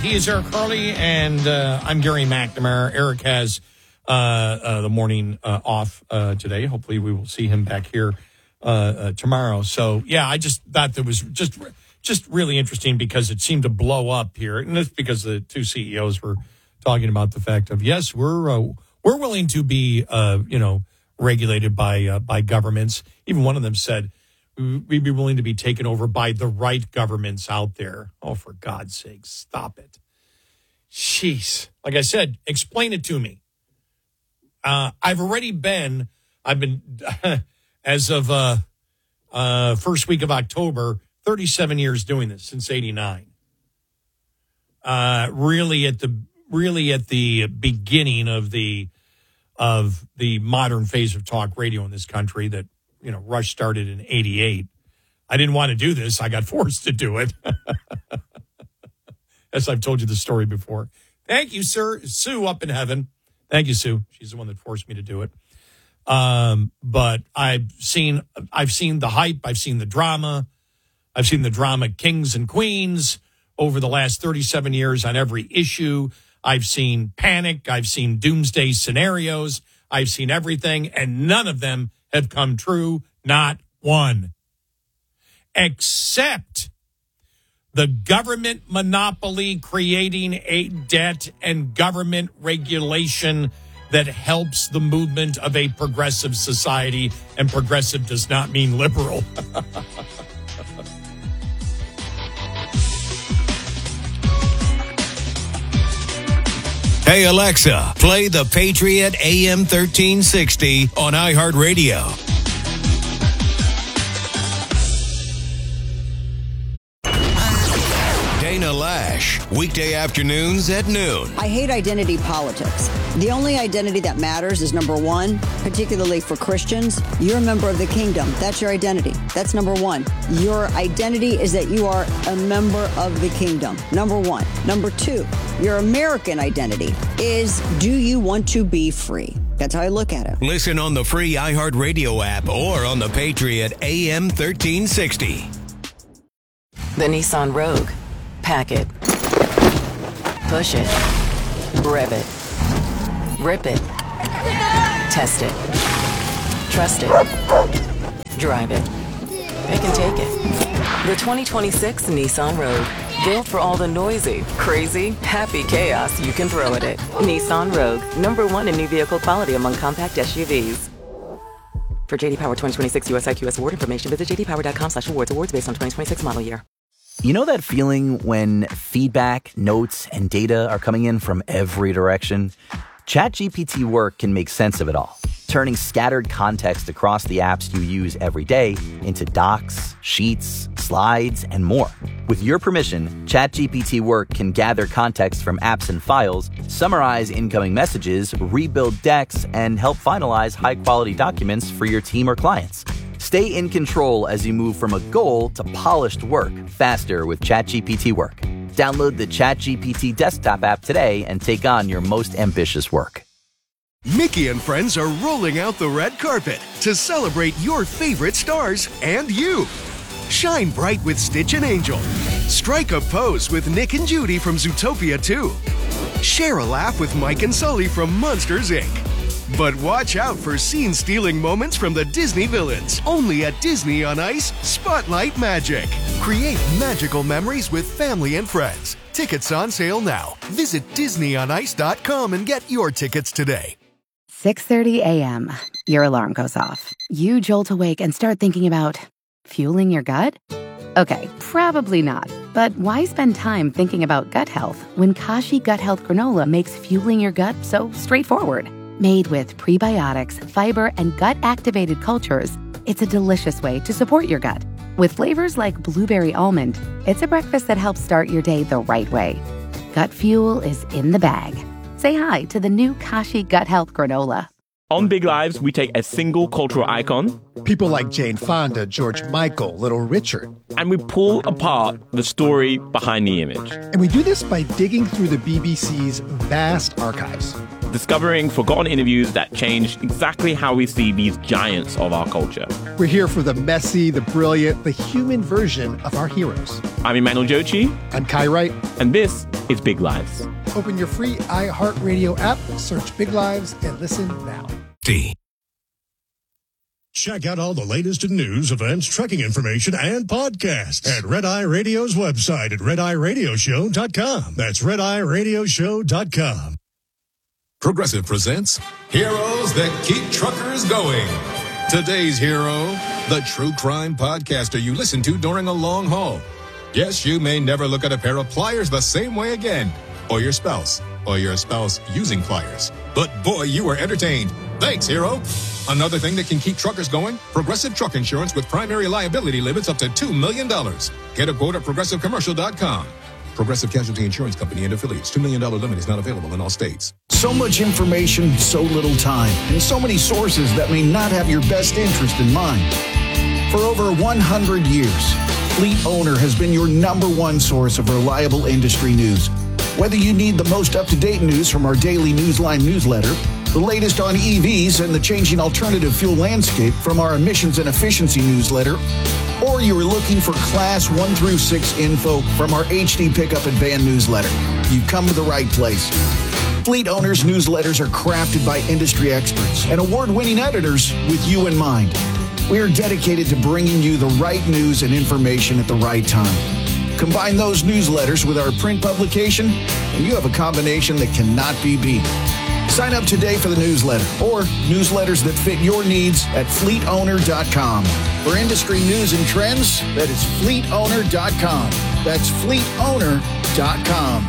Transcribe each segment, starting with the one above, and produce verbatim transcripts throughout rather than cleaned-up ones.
He is Eric Harley, and uh, I'm Gary McNamara. Eric has uh, uh, the morning uh, off uh, today. Hopefully we will see him back here uh, uh, tomorrow. So, yeah, I just thought that was just just really interesting because it seemed to blow up here. And that's because the two C E Os were talking about the fact of, yes, we're uh, we're willing to be, uh, you know, regulated by uh, by governments. Even one of them said, we'd be willing to be taken over by the right governments out there. Oh, for God's sake, stop it. Jeez. Like I said, explain it to me. Uh, I've already been, I've been, as of uh, uh, first week of October, thirty-seven years doing this, since eighty-nine. Uh, really at the, really at the beginning of the, of the modern phase of talk radio in this country that, you know, Rush started in eighty-eight. I didn't want to do this. I got forced to do it. As I've told you the story before. Thank you, sir. Sue up in heaven. Thank you, Sue. She's the one that forced me to do it. Um, but I've seen, I've seen the hype. I've seen the drama. I've seen the drama kings and queens over the last thirty-seven years on every issue. I've seen panic. I've seen doomsday scenarios. I've seen everything, and none of them have come true, not one. Except the government monopoly creating a debt and government regulation that helps the movement of a progressive society, and progressive does not mean liberal. Hey, Alexa, play the Patriot A M thirteen sixty on iHeartRadio. Dana Lash, weekday afternoons at noon. I hate identity politics. The only identity that matters is, number one, particularly for Christians, you're a member of the kingdom. That's your identity. That's number one. Your identity is that you are a member of the kingdom. Number one. Number two, your American identity is, do you want to be free? That's how I look at it. Listen on the free iHeartRadio app or on the Patriot A M thirteen sixty. The Nissan Rogue. Pack it. Push it. Rev it. Rip it. Test it. Trust it. Drive it. Pick and take it. The twenty twenty-six Nissan Rogue. Built for all the noisy, crazy, happy chaos you can throw at it. Nissan Rogue. Number one in new vehicle quality among compact S U Vs. For J D Power twenty twenty-six U S I Q S award information, visit j d power dot com slash awards. Awards based on twenty twenty-six model year. You know that feeling when feedback, notes, and data are coming in from every direction? ChatGPT Work can make sense of it all, turning scattered context across the apps you use every day into docs, sheets, slides, and more. With your permission, ChatGPT Work can gather context from apps and files, summarize incoming messages, rebuild decks, and help finalize high-quality documents for your team or clients. Stay in control as you move from a goal to polished work faster with ChatGPT Work. Download the ChatGPT desktop app today and take on your most ambitious work. Mickey and friends are rolling out the red carpet to celebrate your favorite stars and you. Shine bright with Stitch and Angel. Strike a pose with Nick and Judy from Zootopia two. Share a laugh with Mike and Sully from Monsters, Incorporated. But watch out for scene-stealing moments from the Disney villains. Only at Disney on Ice, Spotlight Magic. Create magical memories with family and friends. Tickets on sale now. Visit disney on ice dot com and get your tickets today. six thirty a.m. Your alarm goes off. You jolt awake and start thinking about fueling your gut? Okay, probably not. But why spend time thinking about gut health when Kashi Gut Health Granola makes fueling your gut so straightforward? Made with prebiotics, fiber, and gut-activated cultures, it's a delicious way to support your gut. With flavors like blueberry almond, it's a breakfast that helps start your day the right way. Gut fuel is in the bag. Say hi to the new Kashi Gut Health Granola. On Big Lives, we take a single cultural icon, people like Jane Fonda, George Michael, Little Richard, and we pull apart the story behind the image. And we do this by digging through the B B C's vast archives, discovering forgotten interviews that changed exactly how we see these giants of our culture. We're here for the messy, the brilliant, the human version of our heroes. I'm Emmanuel Jochi. I'm Kai Wright. And this is Big Lives. Open your free iHeartRadio app, search Big Lives, and listen now. D. Check out all the latest in news, events, trucking information, and podcasts at Red Eye Radio's website at red eye radio show dot com. That's red eye radio show dot com. Progressive presents Heroes That Keep Truckers Going. Today's hero, the true crime podcaster you listen to during a long haul. Yes, you may never look at a pair of pliers the same way again, or your spouse, or your spouse using pliers. But boy, you were entertained. Thanks, hero. Another thing that can keep truckers going, Progressive Truck Insurance with primary liability limits up to two million dollars. Get a quote at progressive commercial dot com. Progressive Casualty Insurance Company and affiliates. two million dollars limit is not available in all states. So much information, so little time, and so many sources that may not have your best interest in mind. For over one hundred years, Fleet Owner has been your number one source of reliable industry news. Whether you need the most up-to-date news from our daily Newsline newsletter, the latest on E Vs and the changing alternative fuel landscape from our emissions and efficiency newsletter, or you are looking for Class one through six info from our H D Pickup and Van newsletter, you've come to the right place. Fleet Owners newsletters are crafted by industry experts and award-winning editors with you in mind. We are dedicated to bringing you the right news and information at the right time. Combine those newsletters with our print publication, and you have a combination that cannot be beat. Sign up today for the newsletter or newsletters that fit your needs at fleet owner dot com. For industry news and trends, that is fleet owner dot com. That's fleet owner dot com.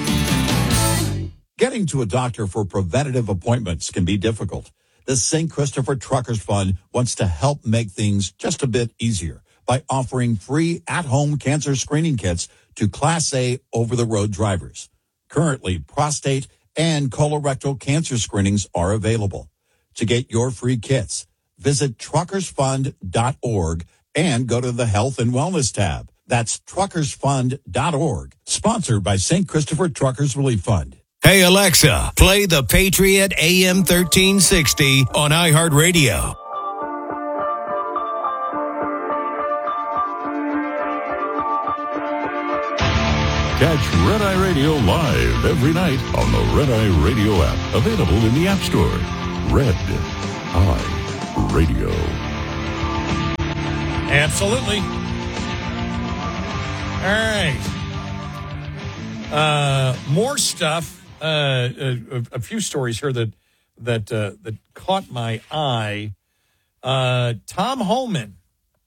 Getting to a doctor for preventative appointments can be difficult. The Saint Christopher Truckers Fund wants to help make things just a bit easier by offering free at-home cancer screening kits to Class A over-the-road drivers. Currently, prostate and colorectal cancer screenings are available. To get your free kits, visit truckers fund dot org and go to the Health and Wellness tab. That's truckers fund dot org, sponsored by Saint Christopher Truckers Relief Fund. Hey, Alexa, play the Patriot A M thirteen sixty on iHeartRadio. Catch Red Eye Radio live every night on the Red Eye Radio app, available in the App Store. Red Eye Radio. Absolutely. All right. Uh, more stuff. Uh, a, a few stories here that that uh, that caught my eye. Uh, Tom Homan.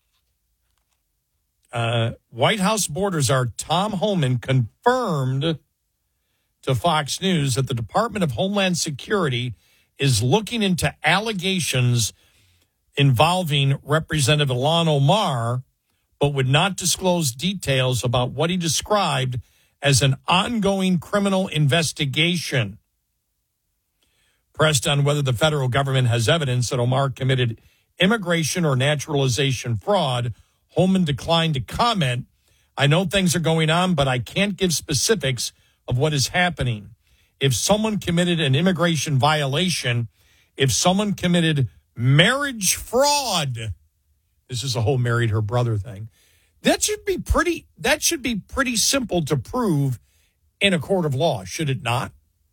Uh, White House border czar Tom Homan confirmed to Fox News that the Department of Homeland Security is looking into allegations involving Representative Ilhan Omar, but would not disclose details about what he described as an ongoing criminal investigation. Pressed on whether the federal government has evidence that Omar committed immigration or naturalization fraud, Homan declined to comment. I know things are going on, but I can't give specifics of what is happening. If someone committed an immigration violation, if someone committed marriage fraud, this is a whole married her brother thing, that should be pretty, that should be pretty simple to prove in a court of law, should it not?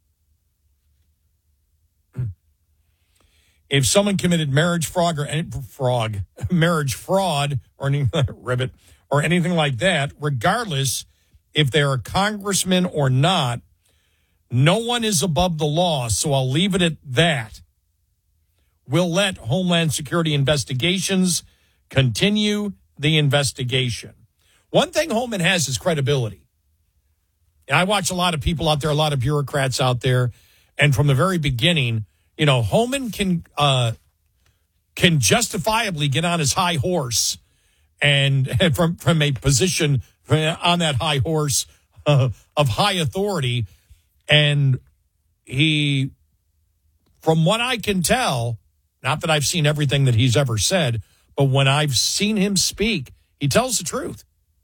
If someone committed marriage fraud or any frog, marriage fraud or any ribbit or anything like that, regardless if they're a congressman or not, no one is above the law. So I'll leave it at that. We'll let Homeland Security investigations continue the investigation. One thing Homan has is credibility. And I watch a lot of people out there, a lot of bureaucrats out there, and from the very beginning, you know, Homan can uh, can justifiably get on his high horse and, and from from a position on that high horse uh, of high authority, and he, from what I can tell, not that I've seen everything that he's ever said, but when I've seen him speak, he tells the truth.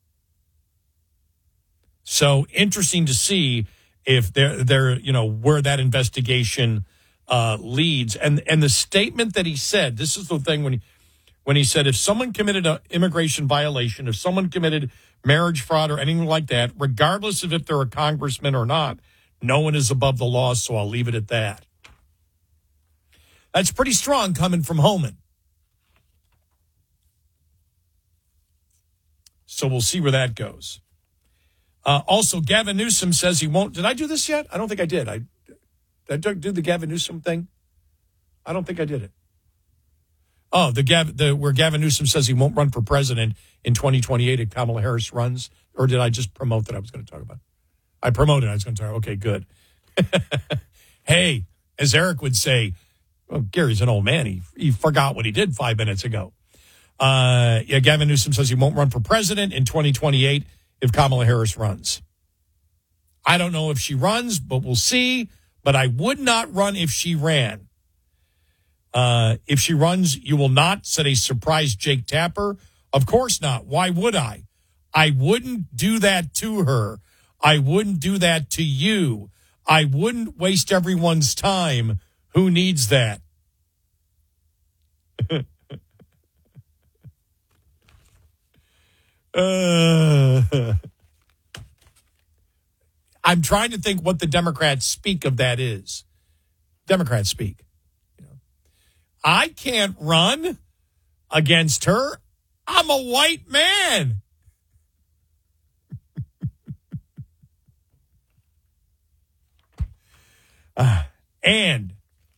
So interesting to see if they're, they're you know, where that investigation uh, leads. And and the statement that he said, this is the thing when he, when he said, if someone committed an immigration violation, if someone committed marriage fraud, or anything like that, regardless of if they're a congressman or not. No one is above the law, so I'll leave it at that. That's pretty strong coming from Homan. So we'll see where that goes. Uh, also, Gavin Newsom says he won't. Did I do this yet? I don't think I did. I did I do the Gavin Newsom thing? I don't think I did it. Oh, the, Gav, the where Gavin Newsom says he won't run for president in twenty twenty-eight if Kamala Harris runs. Or did I just promote that I was going to talk about it? I promoted. I was going to talk. Okay, good. Hey, as Eric would say, well, Gary's an old man. He, he forgot what he did five minutes ago. Uh, yeah, Gavin Newsom says he won't run for president in twenty twenty-eight if Kamala Harris runs. I don't know if she runs, but we'll see. But I would not run if she ran. Uh, if she runs, you will not, said a surprised Jake Tapper. Of course not. Why would I? I wouldn't do that to her. I wouldn't do that to you. I wouldn't waste everyone's time. Who needs that? uh, I'm trying to think what the Democrats speak of that is. Democrats speak. You know, I can't run against her. I'm a white man. Uh, and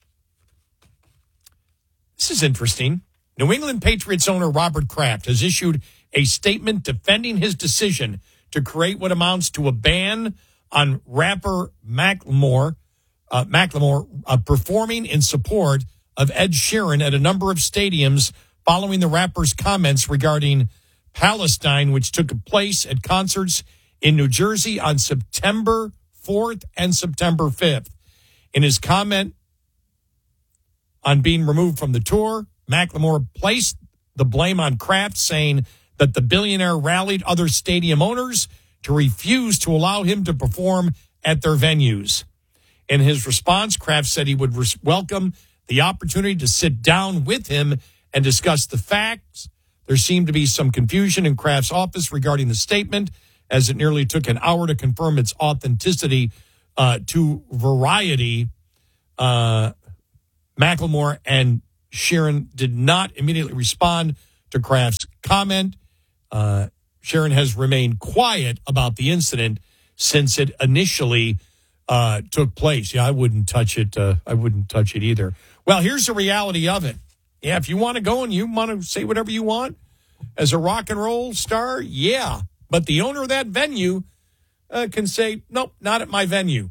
this is interesting. New England Patriots owner Robert Kraft has issued a statement defending his decision to create what amounts to a ban on rapper Macklemore, uh, Macklemore uh, performing in support of Ed Sheeran at a number of stadiums following the rapper's comments regarding Palestine, which took place at concerts in New Jersey on September fourth and September fifth. In his comment on being removed from the tour, Macklemore placed the blame on Kraft, saying that the billionaire rallied other stadium owners to refuse to allow him to perform at their venues. In his response, Kraft said he would res- welcome the opportunity to sit down with him and discuss the facts. There seemed to be some confusion in Kraft's office regarding the statement, as it nearly took an hour to confirm its authenticity. Uh, to Variety, uh, Macklemore and Sheeran did not immediately respond to Kraft's comment. Uh, Sheeran has remained quiet about the incident since it initially uh, took place. Yeah, I wouldn't touch it. Uh, I wouldn't touch it either. Well, here's the reality of it. Yeah, if you want to go and you want to say whatever you want as a rock and roll star, yeah. But the owner of that venue Uh, can say, nope, not at my venue.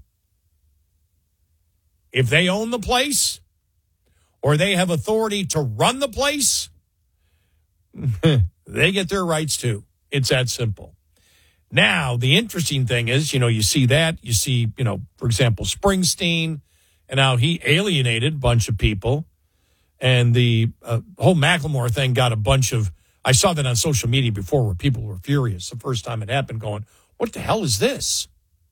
If they own the place or they have authority to run the place, they get their rights too. It's that simple. Now, the interesting thing is, you know, you see that, you see, you know, for example, Springsteen and how he alienated a bunch of people. And the uh, whole Macklemore thing got a bunch of, I saw that on social media before where people were furious the first time it happened, going, what the hell is this?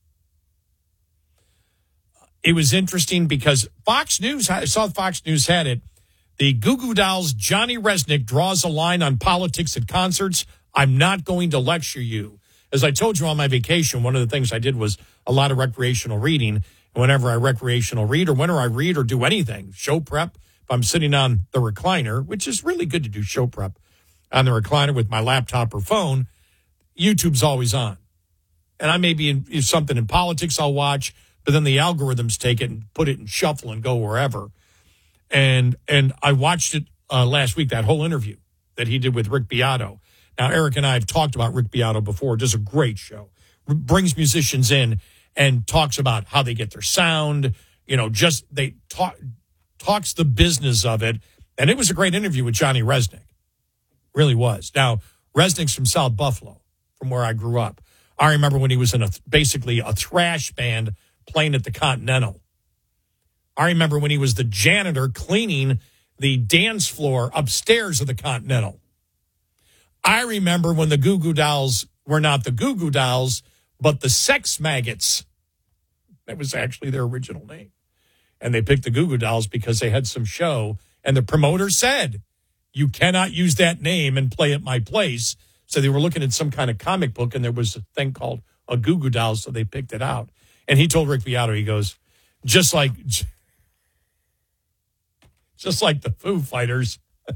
It was interesting because Fox News, I saw Fox News had it. The Goo Goo Dolls' Johnny Resnick draws a line on politics at concerts. I'm not going to lecture you. As I told you on my vacation, one of the things I did was a lot of recreational reading. And whenever I recreational read or whenever I read or do anything, show prep, if I'm sitting on the recliner, which is really good to do show prep on the recliner with my laptop or phone, YouTube's always on. And I may be in if something in politics I'll watch, but then the algorithms take it and put it in shuffle and go wherever. And and I watched it uh, last week, that whole interview that he did with Rick Beato. Now, Eric and I have talked about Rick Beato before. Does a great show. R- brings musicians in and talks about how they get their sound. You know, just they talk talks the business of it. And it was a great interview with Johnny Resnick. Really was. Now, Resnick's from South Buffalo, from where I grew up. I remember when he was in a basically a thrash band playing at the Continental. I remember when he was the janitor cleaning the dance floor upstairs of the Continental. I remember when the Goo Goo Dolls were not the Goo Goo Dolls, but the Sex Maggots. That was actually their original name. And they picked the Goo Goo Dolls because they had some show, and the promoter said, you cannot use that name and play at my place. So they were looking at some kind of comic book, and there was a thing called a Goo Goo Doll, so they picked it out. And he told Rick Beato, he goes, just like, just like the Foo Fighters,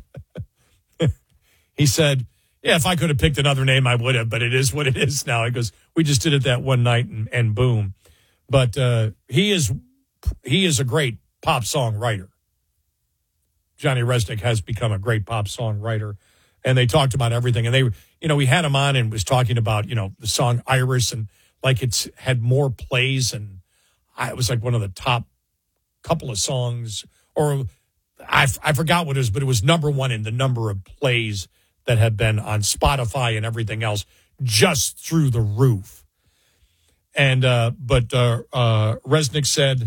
he said, yeah, if I could have picked another name, I would have, but it is what it is now. He goes, we just did it that one night, and, and boom. But uh, he is he is a great pop song writer. Johnny Resnick has become a great pop song writer. And they talked about everything. And they, you know, we had him on and was talking about, you know, the song Iris, and like it's had more plays, and I, it was like one of the top couple of songs, or I, I forgot what it was, but it was number one in the number of plays that have been on Spotify and everything else, just through the roof. And, uh, but uh, uh, Resnick said,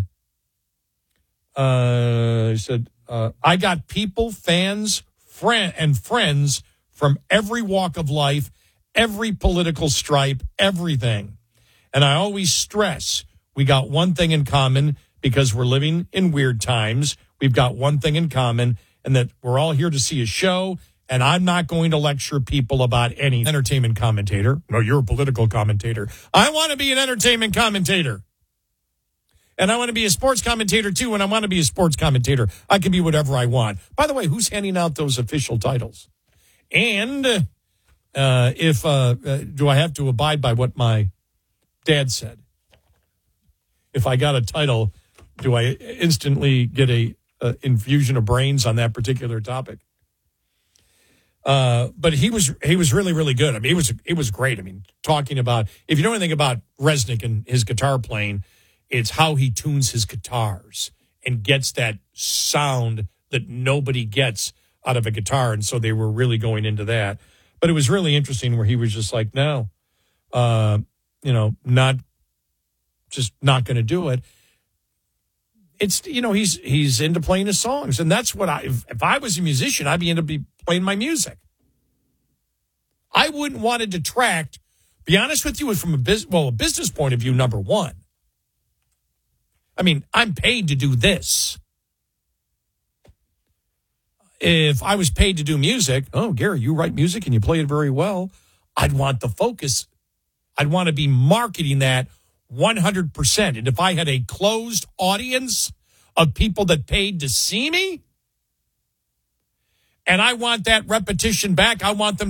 uh, he said, uh, I got people, fans, friend, and friends from every walk of life, every political stripe, everything. And I always stress, we got one thing in common, because we're living in weird times. We've got one thing in common, and that we're all here to see a show, and I'm not going to lecture people about any entertainment commentator. No, you're a political commentator. I want to be an entertainment commentator. And I want to be a sports commentator, too, and I want to be a sports commentator. I can be whatever I want. By the way, who's handing out those official titles? And uh, if uh, uh, do I have to abide by what my dad said? If I got a title, do I instantly get a, a infusion of brains on that particular topic? Uh, but he was he was really, really good. I mean, it was it was great. I mean, talking about, if you know anything about Resnick and his guitar playing, it's how he tunes his guitars and gets that sound that nobody gets out of a guitar. And so they were really going into that. But it was really interesting where he was just like, no, uh, you know, not just not going to do it. It's, you know, he's he's into playing his songs. And that's what I, if, if I was a musician, I'd be into be playing my music. I wouldn't want to detract, be honest with you, from a business, well, a business point of view, number one. I mean, I'm paid to do this. If I was paid to do music, oh, Gary, you write music and you play it very well, I'd want the focus. I'd want to be marketing that one hundred percent. And if I had a closed audience of people that paid to see me, and I want that repetition back, I want them